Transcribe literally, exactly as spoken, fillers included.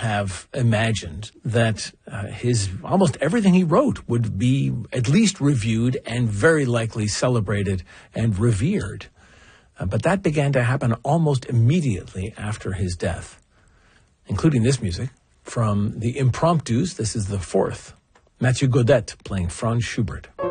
have imagined that uh, his almost everything he wrote would be at least reviewed and very likely celebrated and revered. Uh, but that began to happen almost immediately after his death, including this music from the Impromptus. This is the fourth. Mathieu Godette playing Franz Schubert.